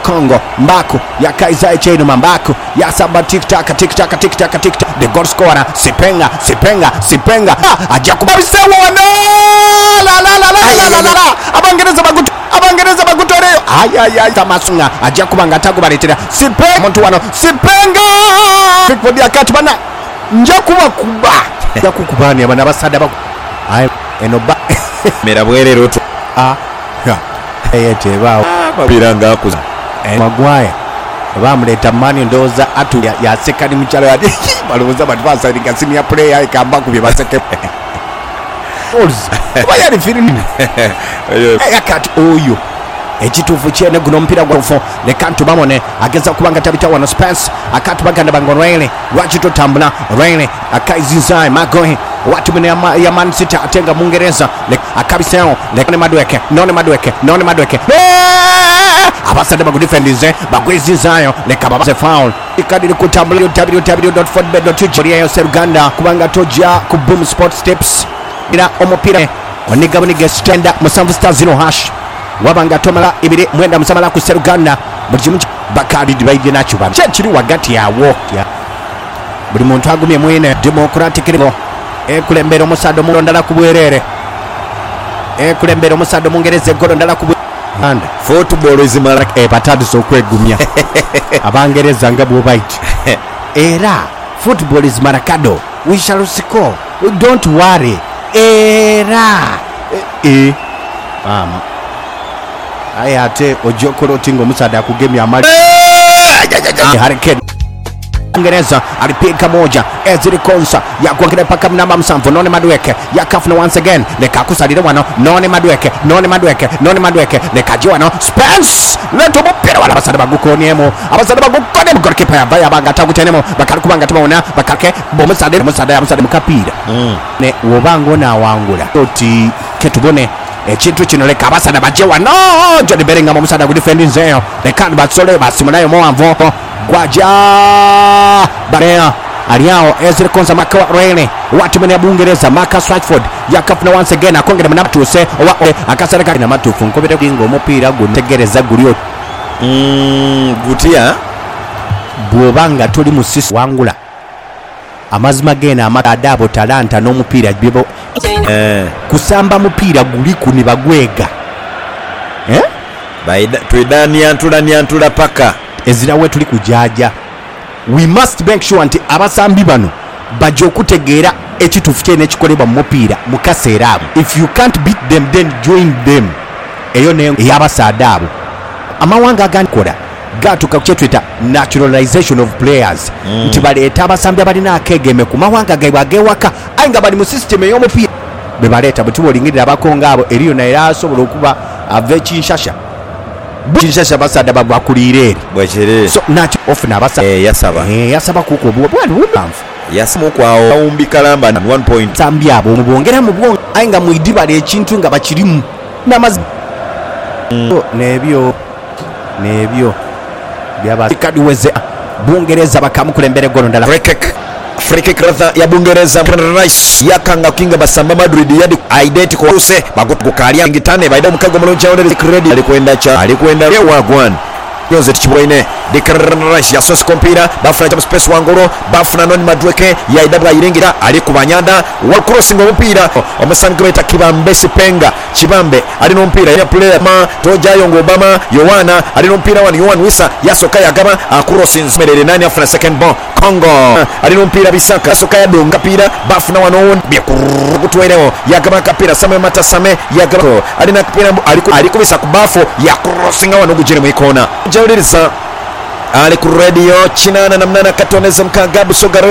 Congo. Mbaku ya Kaiza Echeno Mbaku ya Samba tik-taka the goal scorer Sipenga ajakubabisewa no la abangereza bagutoreyo ay tamasunga ajakubanga takubaletera Sipenga muntu wano Sipenga Pickford yakati bana njakubakuba yakukubani abana basada bako ay enoba mera bwerero to eyete bawo biranga kuza Maguire bamuleta mani ndoza atu ya sekani mchalo ya baloza badvasa ni kasini ya player ikamba kubye baseke Falls bayari filini yakati oyo ekitufu kyene guno mpira gwafo le kantu bamone ageza kubanga tabita wano Spence akatu baganda bangonwele wachito tambula Rene akaizinzai magohi watu mene ya Man City atenga Mungereza le akabiseo le none madweke abasada bagudefendize bagwezizayo le kababa foul ikadiri kutambula www.football.tv Seruganda kubanga toja ku Boom Sports Tips ira omupira onigabonige stenda musanvu star 0 hash wabanga tomala ibiri mwenda musamala ku Seruganda buli bakadi dibaide nachuba kiri wagati yawo buli muntu agumye mwene democratic level kulembera omusado mulondala kubwerere kulembera omusado mungereze golondala kubwerere and football is maraka patadu so kwegumya abangereza ngabo bite era football is marakado we shall score don't worry era ayate ojokoro tingo musada kugemya amali Hurricane Ngereza alipika moja Ezri Konsa ya kuangire paka mnamba msamvu None Madweke ya kafuna once again leka kusalire wano None Madweke leka jiwano Spence leto mupira wala basada bagukoniemo abasada bagukone mugorkipa ya baya bangata gutenemo bakarikubanga tubona bakarke bomusade mukapira ne wobango na wangula oti ketubone ekintu kino leka abasada bajewa no Jody Bellingham omusada ku defending zeyo leka batsole basimunayo moanvo gwaja barea aliao Ezri Konsa maka Rene watu mene ya Bungereza Marcus Rashford yakafuna once again akongera mnaptuse akasareka na matufu nkobere kwingo mupira gutegereza gulio gutia bwobanga tuli musisi wangula amazima gena amakadabo talanta no mupira bibo kusamba mupira guliku ni bagwega baida twidani antula paka ezira we tuli kujaja we must make sure anti abasambi bano baje okutegeera ekitufu kyene ekikolebwa mu mupiira mu kaseera abo if you can't beat them then join them eyo ne ey'abasaada abo amawanga agankola gatuka kukyetwita naturalization of players nti baleeta abasambi abalina akegeme ku mawanga gaibwe agewaka aye nga bali mu system ey'omupiira be baleeta bwe tubolingirira abakonga abo eriyo naye era asobola okuba ava ekinshasha Kinshasha basada babakulire bwekere so nati ofuna abasada yasaba kuko bwali yasimu kwao umbi kalamba 1 point tambya abo mubongera mu bwongo ainga muidibale ekintu nga bakirimu namazi nebyo byaba kadiweze Bungereza bakamukulembere golo ndala free kick ratha ya Bungereza Rice yakanga kinga basamba Madrid yadi identical use bagukalia ngitane baida mukago mulonja onere credit alikwenda wagwan yoze tichibwine Rice ya sos kompira bafuna jam space wangoro bafuna Noni Madweke ya idabwa irengira alikubanyanda wa crossing omupira omusangireta Kibambe Sipenga Kibambe ali no mpira ya player ma tojayo ngobama Yohana ali no mpira wa Yohan Wisa yasoka yagaba crossing merere nani afuna second ball Congo ali no mpira Bisaka yasoka yadonga pira bafuna wano byakutwerewo yagaba kapira Same Mata Same yagaba ali na kapira alikubisa kubafu ya crossing wano gujire mu ikona jawlirisa ali ku radio chinana namnana katoneza mkagabu sogaro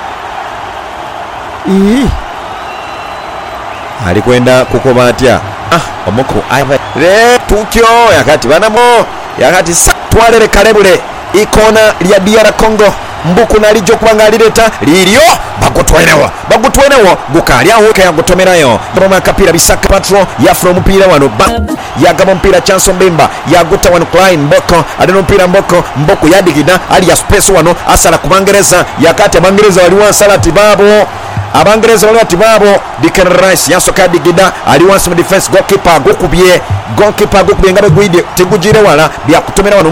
alikwenda kukoba atya omoko re tukyo yakati banamo yakati twalere kalebule ikona lya DR Congo mbuku nalijo kubanga alireta liryo bagutwerewo gukalya hoke yagutomerayo bama kapira Bisaka Patro yafro mupira wano yagaba mpira Chanso Mbemba yaguta wano Klein Mboko adeno mpira Mboko yadigida ali ya space wano asala kubangereza yakati abangereza waliwa salati babo abangereza waliwa babo Declan Rice yasoka digida ali wansi mu defense goalkeeper gokubye ngabe gwide tegujire wala bya kutomera wano